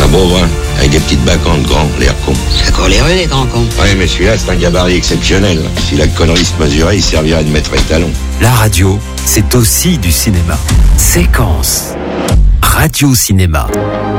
beau, hein, avec des petites bacantes grands, l'air con. C'est coléreux, les grands cons. Ouais, mais celui-là, c'est un gabarit exceptionnel. Si la connerie se mesurait, il servirait de maître étalon. La radio, c'est aussi du cinéma. Séquence. Radio Cinéma.